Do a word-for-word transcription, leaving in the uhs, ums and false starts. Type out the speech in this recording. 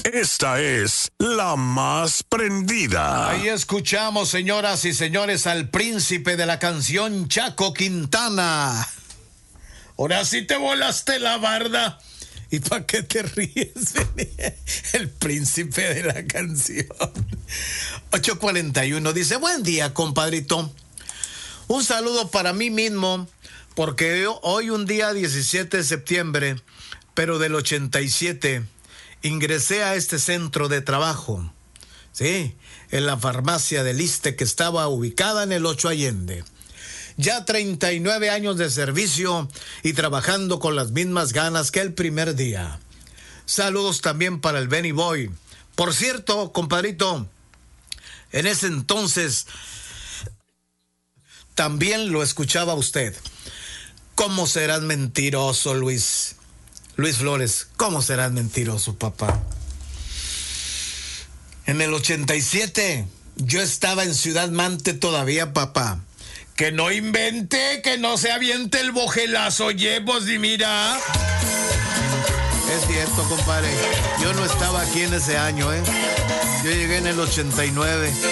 Esta es la más prendida. Ahí escuchamos, señoras y señores, al príncipe de la canción, Chaco Quintana. Ahora sí te volaste la barda. ¿Y para qué te ríes? El príncipe de la canción. ocho cuarenta y uno dice, buen día, compadrito. Un saludo para mí mismo, porque hoy un día diecisiete de septiembre, pero del ochenta y siete, ingresé a este centro de trabajo. Sí, en la farmacia del Iste, que estaba ubicada en el Ocho Allende. Ya treinta y nueve años de servicio y trabajando con las mismas ganas que el primer día. Saludos también para el Benny Boy. Por cierto, compadrito, en ese entonces también lo escuchaba usted. ¿Cómo serás mentiroso, Luis? Luis Flores, ¿cómo serás mentiroso, papá? En el ochenta y siete, yo estaba en Ciudad Mante todavía, papá. Que no invente, que no se aviente el bojelazo, oye, pues y mira. Es cierto, compadre. Yo no estaba aquí en ese año, ¿eh? Yo llegué en el ochenta y nueve.